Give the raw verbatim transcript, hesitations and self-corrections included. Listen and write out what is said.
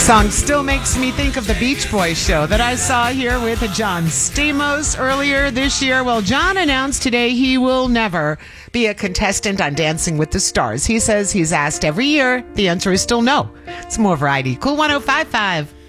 Song still makes me think of the Beach Boys show that I saw here with John Stamos earlier this year. Well, John announced today he will never be a contestant on Dancing with the Stars. He says he's asked every year. The answer is still no. It's more variety. Cool one oh five five.